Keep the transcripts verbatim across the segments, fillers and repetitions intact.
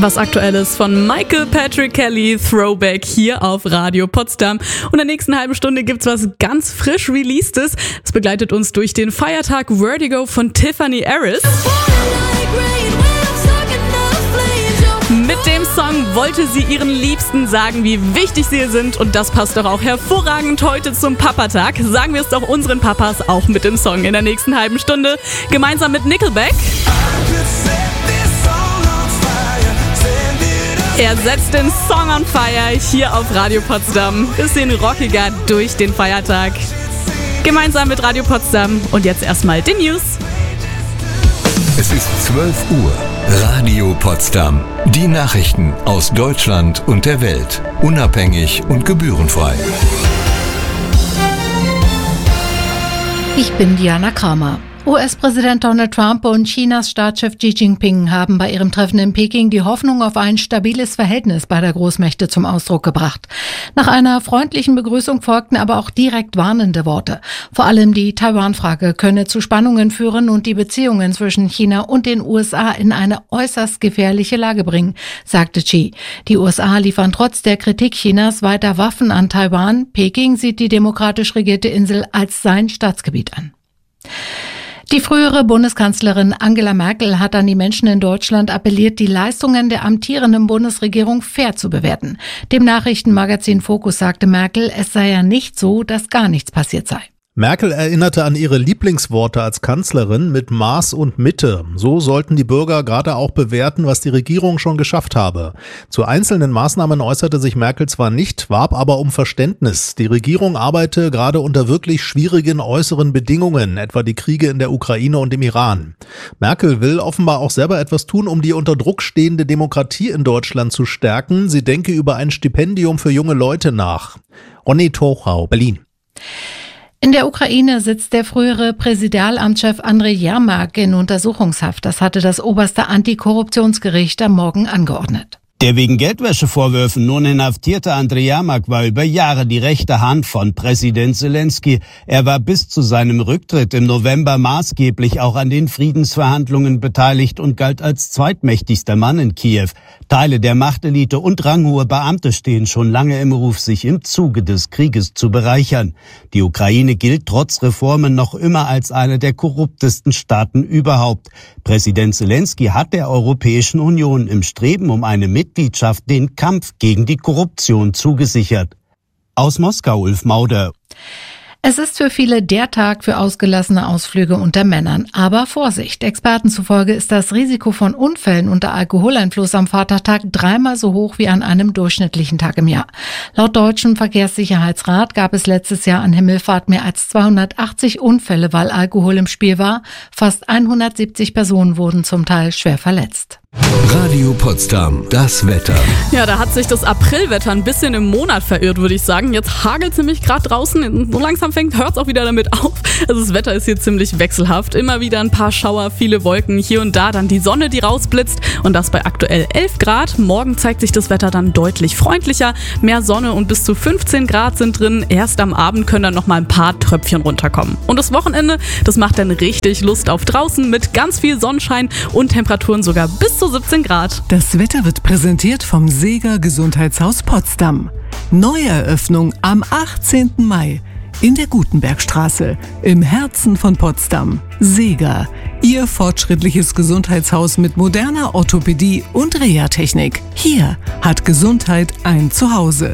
Was Aktuelles von Michael Patrick Kelly, Throwback hier auf Radio Potsdam. Und in der nächsten halben Stunde gibt's was ganz frisch Releastes. Es begleitet uns durch den Feiertag Vertigo von Tiffany Harris. Mit dem Song wollte sie ihren Liebsten sagen, wie wichtig sie sind. Und das passt doch auch hervorragend heute zum Papatag. Sagen wir es doch unseren Papas auch mit dem Song in der nächsten halben Stunde. Gemeinsam mit Nickelback. Er setzt den Song on fire hier auf Radio Potsdam. Bisschen rockiger durch den Feiertag. Gemeinsam mit Radio Potsdam. Und jetzt erstmal die News. Es ist zwölf Uhr. Radio Potsdam. Die Nachrichten aus Deutschland und der Welt. Unabhängig und gebührenfrei. Ich bin Diana Kramer. U S-Präsident Donald Trump und Chinas Staatschef Xi Jinping haben bei ihrem Treffen in Peking die Hoffnung auf ein stabiles Verhältnis beider Großmächte zum Ausdruck gebracht. Nach einer freundlichen Begrüßung folgten aber auch direkt warnende Worte. Vor allem die Taiwan-Frage könne zu Spannungen führen und die Beziehungen zwischen China und den U S A in eine äußerst gefährliche Lage bringen, sagte Xi. Die U S A liefern trotz der Kritik Chinas weiter Waffen an Taiwan. Peking sieht die demokratisch regierte Insel als sein Staatsgebiet an. Die frühere Bundeskanzlerin Angela Merkel hat an die Menschen in Deutschland appelliert, die Leistungen der amtierenden Bundesregierung fair zu bewerten. Dem Nachrichtenmagazin Focus sagte Merkel, es sei ja nicht so, dass gar nichts passiert sei. Merkel erinnerte an ihre Lieblingsworte als Kanzlerin mit Maß und Mitte. So sollten die Bürger gerade auch bewerten, was die Regierung schon geschafft habe. Zu einzelnen Maßnahmen äußerte sich Merkel zwar nicht, warb aber um Verständnis. Die Regierung arbeite gerade unter wirklich schwierigen äußeren Bedingungen, etwa die Kriege in der Ukraine und im Iran. Merkel will offenbar auch selber etwas tun, um die unter Druck stehende Demokratie in Deutschland zu stärken. Sie denke über ein Stipendium für junge Leute nach. Ronny Tochau, Berlin. In der Ukraine sitzt der frühere Präsidialamtschef Andrei Jermak in Untersuchungshaft. Das hatte das oberste Antikorruptionsgericht am Morgen angeordnet. Der wegen Geldwäschevorwürfen nun inhaftierte Andrei Jermak war über Jahre die rechte Hand von Präsident Zelensky. Er war bis zu seinem Rücktritt im November maßgeblich auch an den Friedensverhandlungen beteiligt und galt als zweitmächtigster Mann in Kiew. Teile der Machtelite und ranghohe Beamte stehen schon lange im Ruf, sich im Zuge des Krieges zu bereichern. Die Ukraine gilt trotz Reformen noch immer als einer der korruptesten Staaten überhaupt. Präsident Zelensky hat der Europäischen Union im Streben um eine Mitgliedschaft den Kampf gegen die Korruption zugesichert. Aus Moskau, Ulf Mauder. Es ist für viele der Tag für ausgelassene Ausflüge unter Männern. Aber Vorsicht, Experten zufolge ist das Risiko von Unfällen unter Alkoholeinfluss am Vatertag dreimal so hoch wie an einem durchschnittlichen Tag im Jahr. Laut Deutschem Verkehrssicherheitsrat gab es letztes Jahr an Himmelfahrt mehr als zweihundertachtzig Unfälle, weil Alkohol im Spiel war. Fast hundertsiebzig Personen wurden zum Teil schwer verletzt. Radio Potsdam, das Wetter. Ja, da hat sich das Aprilwetter ein bisschen im Monat verirrt, würde ich sagen. Jetzt hagelt es nämlich gerade draußen. So langsam fängt, hört es auch wieder damit auf. Also das Wetter ist hier ziemlich wechselhaft. Immer wieder ein paar Schauer, viele Wolken, hier und da dann die Sonne, die rausblitzt. Und das bei aktuell elf Grad. Morgen zeigt sich das Wetter dann deutlich freundlicher. Mehr Sonne und bis zu fünfzehn Grad sind drin. Erst am Abend können dann noch mal ein paar Tröpfchen runterkommen. Und das Wochenende, das macht dann richtig Lust auf draußen mit ganz viel Sonnenschein und Temperaturen sogar bis zu siebzehn Grad. Das Wetter wird präsentiert vom Seeger Gesundheitshaus Potsdam. Neueröffnung am achtzehnten Mai in der Gutenbergstraße im Herzen von Potsdam. Seeger, Ihr fortschrittliches Gesundheitshaus mit moderner Orthopädie und Reha-Technik. Hier hat Gesundheit ein Zuhause.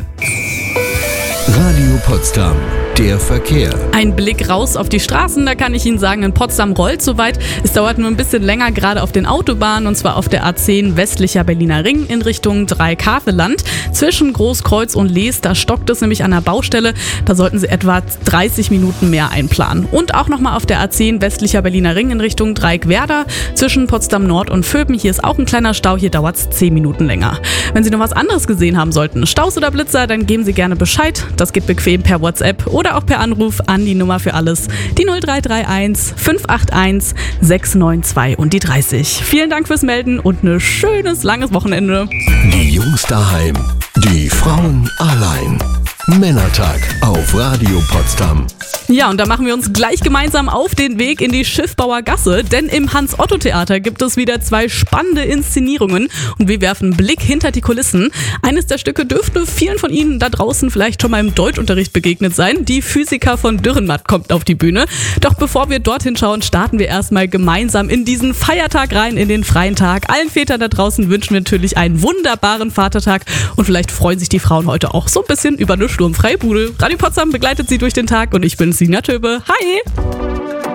Radio Potsdam. Der Verkehr. Ein Blick raus auf die Straßen, da kann ich Ihnen sagen, in Potsdam rollt soweit. Es dauert nur ein bisschen länger, gerade auf den Autobahnen, und zwar auf der A zehn westlicher Berliner Ring in Richtung Dreikaveland. Zwischen Großkreuz und Lees, da stockt es nämlich an der Baustelle. Da sollten Sie etwa dreißig Minuten mehr einplanen. Und auch nochmal auf der A zehn westlicher Berliner Ring in Richtung Dreieckwerder. Zwischen Potsdam Nord und Vöpen, hier ist auch ein kleiner Stau, hier dauert es zehn Minuten länger. Wenn Sie noch was anderes gesehen haben sollten, Staus oder Blitzer, dann geben Sie gerne Bescheid. Das geht bequem per WhatsApp oder auch per Anruf an die Nummer für alles, die null drei drei eins fünf acht eins sechs neun zwei und die dreißig. Vielen Dank fürs Melden und ein schönes, langes Wochenende. Die Jungs daheim, die Frauen allein. Männertag auf Radio Potsdam. Ja, und da machen wir uns gleich gemeinsam auf den Weg in die Schiffbauergasse, denn im Hans-Otto-Theater gibt es wieder zwei spannende Inszenierungen und wir werfen einen Blick hinter die Kulissen. Eines der Stücke dürfte vielen von Ihnen da draußen vielleicht schon mal im Deutschunterricht begegnet sein. Die Physiker von Dürrenmatt kommt auf die Bühne. Doch bevor wir dorthin schauen, starten wir erstmal gemeinsam in diesen Feiertag rein, in den freien Tag. Allen Vätern da draußen wünschen wir natürlich einen wunderbaren Vatertag und vielleicht freuen sich die Frauen heute auch so ein bisschen über eine sturmfreie Bude. Radio Potsdam begleitet Sie durch den Tag und ich bin Sina Töbe. Hi!